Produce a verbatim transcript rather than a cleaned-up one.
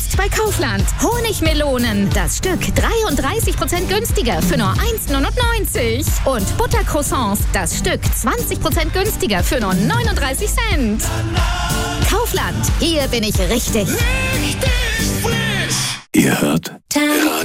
Jetzt bei Kaufland. Honigmelonen. Das Stück dreiunddreißig Prozent günstiger für nur eins neunundneunzig. Und Buttercroissants. Das Stück zwanzig Prozent günstiger für nur neununddreißig Cent. Kaufland. Hier bin ich richtig. Richtig frisch. Ihr hört